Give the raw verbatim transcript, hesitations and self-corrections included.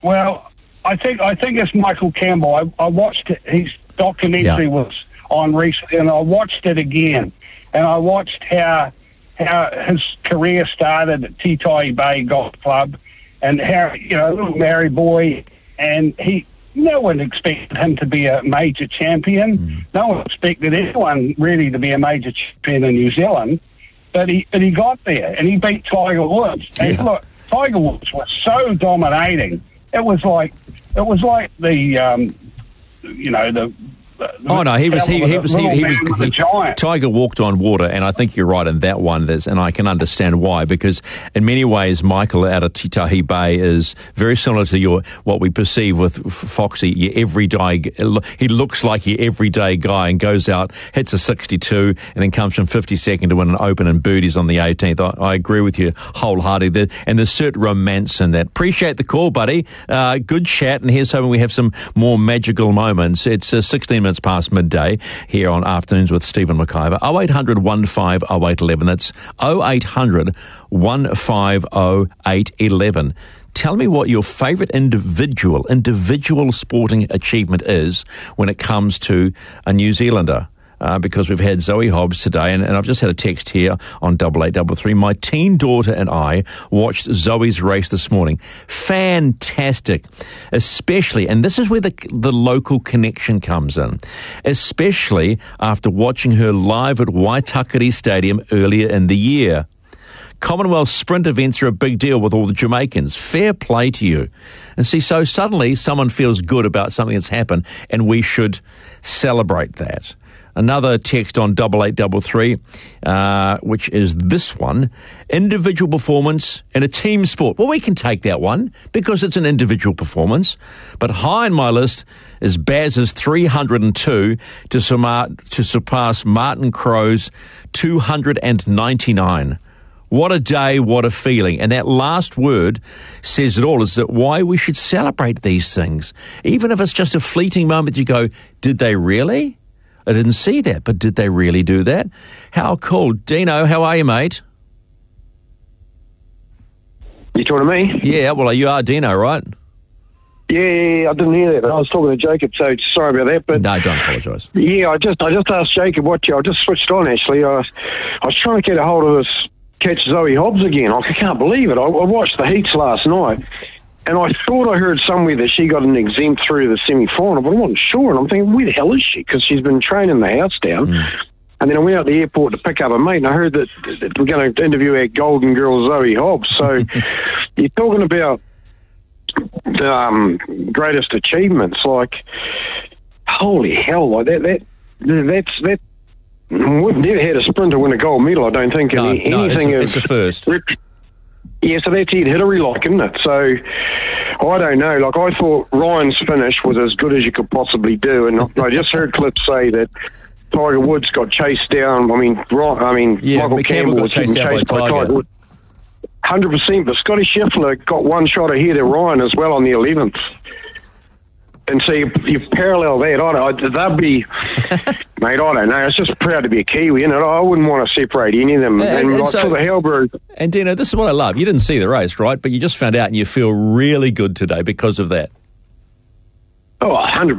Well, I think I think it's Michael Campbell. I, I watched it, his documentary Yeah. was on recently, and I watched it again, and I watched how how his career started at Titahi Bay Golf Club, and how, you know, a little married boy, and he no one expected him to be a major champion. Mm. No one expected anyone really to be a major champion in New Zealand, but he but he got there, and he beat Tiger Woods. And Yeah. look, Tiger Woods was so dominating. It was like it was like the um, you know the. Oh no, he was he, he was he, he was he, he, Tiger walked on water, and I think you're right in that one. There's, and I can understand why, because in many ways Michael out of Titahi Bay is very similar to your what we perceive with Foxy, your everyday. He looks like your everyday guy and goes out, hits a sixty-two, and then comes from fifty-second to win an Open and birdies on the eighteenth. I, I agree with you wholeheartedly, and there's certain romance in that. Appreciate the call, buddy. Uh, good chat, and here's hoping we have some more magical moments. It's uh, sixteen minutes past midday here on Afternoons with Stephen McIver. oh eight hundred, one five oh eight one one. That's oh eight hundred, one five oh eight one one. Tell me what your favourite individual, individual sporting achievement is when it comes to a New Zealander. Uh, because we've had Zoe Hobbs today, and, and I've just had a text here on double eight double three. My teen daughter and I watched Zoe's race this morning. Fantastic, especially, and this is where the the local connection comes in, especially after watching her live at Waitakere Stadium earlier in the year. Commonwealth sprint events are a big deal with all the Jamaicans. Fair play to you. And see, so suddenly someone feels good about something that's happened, and we should celebrate that. Another text on double eight double three, uh, which is this one: individual performance in a team sport. Well, we can take that one because it's an individual performance. But high on my list is Baz's three hundred two to, sum- to surpass Martin Crow's two hundred ninety-nine. What a day, what a feeling. And that last word says it all, is that why we should celebrate these things. Even if it's just a fleeting moment, you go, did they really? I didn't see that, but did they really do that? How cool. Dino, how are you, mate? You talking to me? Yeah, well, you are Dino, right? Yeah, yeah, yeah, I didn't hear that, but I was talking to Jacob, so sorry about that. But no, don't apologise. Yeah, I just I just asked Jacob what you... I just switched on, actually. I, I was trying to get a hold of this, catch Zoe Hobbs again. Like, I can't believe it. I, I watched the heats last night, and I thought I heard somewhere that she got an exempt through the semi-final, but I wasn't sure. And I'm thinking, where the hell is she? Because she's been training the house down. Mm. And then I went out to the airport to pick up a mate, and I heard that, that we're going to interview our golden girl, Zoe Hobbs. So you're talking about um, greatest achievements. Like, holy hell, like that, that, that's, that, we've never had a sprinter win a gold medal, I don't think. No, any, no, anything it's, a, it's a first. Rip, Yeah, so that's Ed Hillary like, isn't it? So, I don't know. Like, I thought Ryan's finish was as good as you could possibly do, and I just heard Clip say that Tiger Woods got chased down. I mean, Ryan, I mean, yeah, Michael Campbell got was chased, chased chased by, by Tiger. Tiger Woods. one hundred percent, but Scotty Scheffler got one shot ahead of Ryan as well on the eleventh. And so you, you parallel that. I don't, that'd be, mate, I don't know. It's just proud to be a Kiwi, and I wouldn't want to separate any of them. Uh, and and like so, for the Hellbrew. And Dino, this is what I love. You didn't see the race, right? But you just found out, and you feel really good today because of that. Oh, one hundred percent.